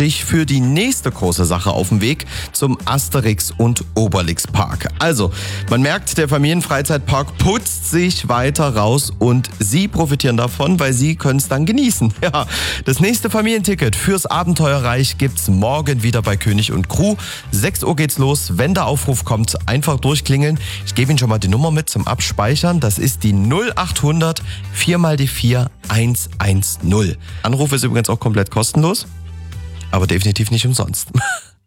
dich für die nächste große Sache auf dem Weg zum Asterix und Obelix Park. Also, man merkt, der Familienfreizeitpark putzt sich weiter raus und Sie profitieren davon, weil Sie können es dann genießen. Ja, das nächste Familienticket fürs Abenteuerreich gibt's morgen wieder bei König und Crew. 6 Uhr geht's los. Wenn der Aufruf kommt, einfach durchklingeln. Ich gebe Ihnen schon mal die Nummer mit zum Abspeichern. Das ist die 0800 4 mal die 4 110. Anruf ist übrigens auch komplett kostenlos, aber definitiv nicht umsonst.